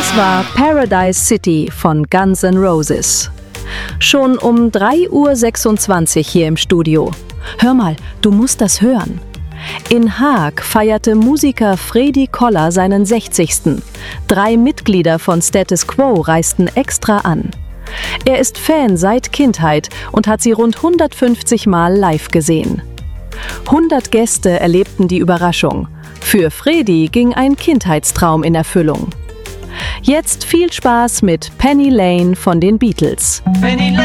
Das war Paradise City von Guns N' Roses. Schon um 3:26 Uhr hier im Studio. Hör mal, du musst das hören. In Haag feierte Musiker Freddy Koller seinen 60. 3 Mitglieder von Status Quo reisten extra an. Er ist Fan seit Kindheit und hat sie rund 150 Mal live gesehen. 100 Gäste erlebten die Überraschung. Für Freddy ging ein Kindheitstraum in Erfüllung. Jetzt viel Spaß mit Penny Lane von den Beatles. Penny Lane.